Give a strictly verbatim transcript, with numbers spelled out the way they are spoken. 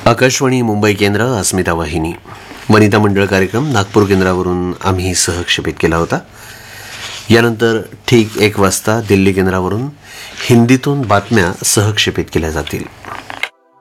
आकाशवाणी मुंबई केंद्र, अस्मिता वाहिनी, वनिता मंडळ कार्यक्रम नागपूर केंद्रावरून आम्ही सहक्षेपित केला होता. यानंतर ठीक एक वाजता दिल्ली केंद्रावरून हिंदीतून बातम्या सहक्षेपित केल्या जातील.